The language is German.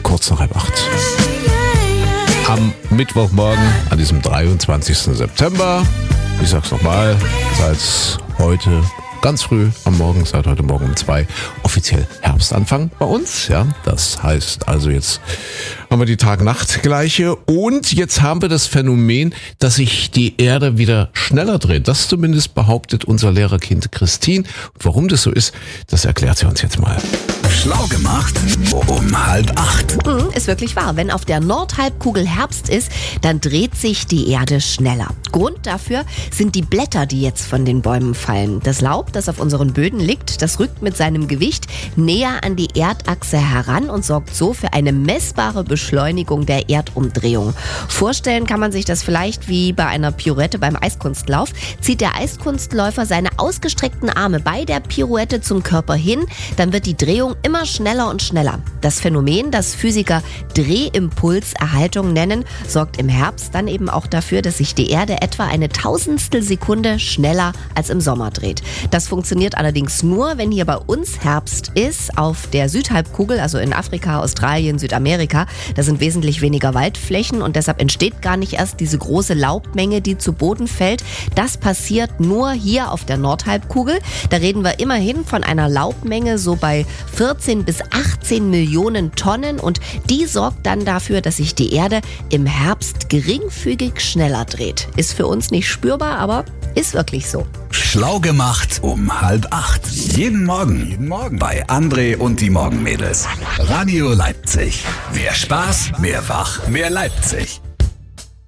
kurz nach 7:30. Am Mittwochmorgen, an diesem 23. September. Ich sag's nochmal, seit heute ganz früh am Morgen, seit heute Morgen um 2, offiziell Herbstanfang bei uns. Ja, das heißt also, jetzt haben wir die Tag-Nacht-Gleiche und jetzt haben wir das Phänomen, dass sich die Erde wieder schneller dreht. Das zumindest behauptet unser Lehrerkind Christine. Und warum das so ist, das erklärt sie uns jetzt mal. Schlau gemacht um 7:30. Ist wirklich wahr. Wenn auf der Nordhalbkugel Herbst ist, dann dreht sich die Erde schneller. Grund dafür sind die Blätter, die jetzt von den Bäumen fallen. Das Laub, das auf unseren Böden liegt, das rückt mit seinem Gewicht näher an die Erdachse heran und sorgt so für eine messbare Beschleunigung der Erdumdrehung. Vorstellen kann man sich das vielleicht wie bei einer Pirouette beim Eiskunstlauf. Zieht der Eiskunstläufer seine ausgestreckten Arme bei der Pirouette zum Körper hin, dann wird die Drehung immer schneller und schneller. Das Phänomen, das Physiker Drehimpulserhaltung nennen, sorgt im Herbst dann eben auch dafür, dass sich die Erde etwa eine Tausendstel Sekunde schneller als im Sommer dreht. Das funktioniert allerdings nur, wenn hier bei uns Herbst ist. Auf der Südhalbkugel, also in Afrika, Australien, Südamerika, da sind wesentlich weniger Waldflächen und deshalb entsteht gar nicht erst diese große Laubmenge, die zu Boden fällt. Das passiert nur hier auf der Nordhalbkugel. Da reden wir immerhin von einer Laubmenge so bei 14 bis 18 Millionen Tonnen und die sorgt dann dafür, dass sich die Erde im Herbst geringfügig schneller dreht. Ist für uns nicht spürbar, aber ist wirklich so. Schlau gemacht um 7:30. Jeden Morgen bei André und die Morgenmädels. Radio Leipzig. Mehr Spaß, mehr Wach, mehr Leipzig.